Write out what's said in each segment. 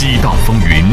激荡风云，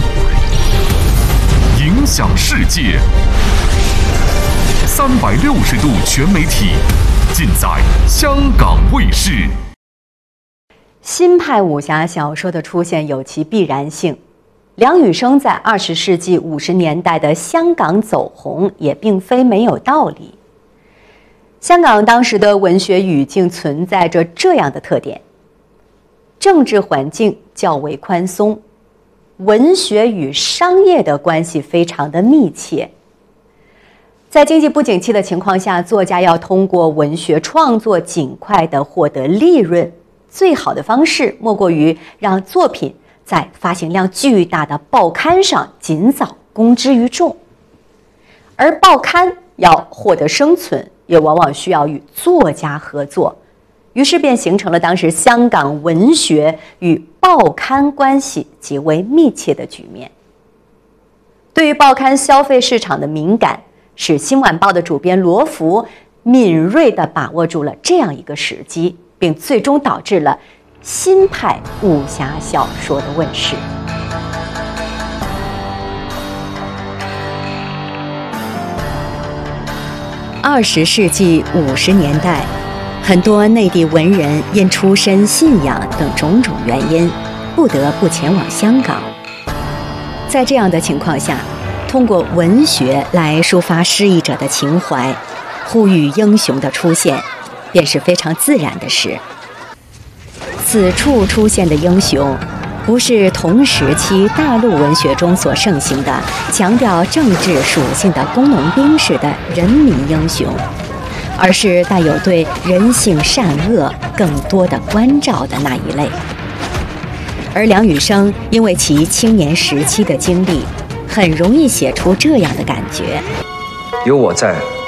影响世界。360度全媒体，尽在香港卫视。 新派武侠小说的出现有其必然性。梁羽生在20世纪50年代的香港走红，也并非没有道理。香港当时的文学语境存在着这样的特点：政治环境较为宽松，文学与商业的关系非常的密切。在经济不景气的情况下，作家要通过文学创作尽快的获得利润，最好的方式莫过于让作品在发行量巨大的报刊上尽早公之于众。而报刊要获得生存，也往往需要与作家合作，于是便形成了当时香港文学与报刊关系极为密切的局面。对于报刊消费市场的敏感，使《新晚报》的主编罗浮敏锐地把握住了这样一个时机，并最终导致了新派武侠小说的问世。20世纪50年代，很多内地文人因出身、信仰等种种原因，不得不前往香港。在这样的情况下，通过文学来抒发失意者的情怀，呼吁英雄的出现，便是非常自然的事。此处出现的英雄，不是同时期大陆文学中所盛行的强调政治属性的工农兵式的人民英雄，而是带有对人性善恶更多的关照的那一类。而梁羽生因为其青年时期的经历，很容易写出这样的感觉。 有我在，